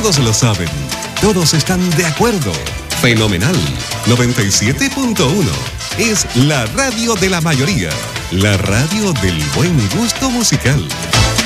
Todos lo saben, todos están de acuerdo. Fenomenal. 97.1 es la radio de la mayoría, la radio del buen gusto musical.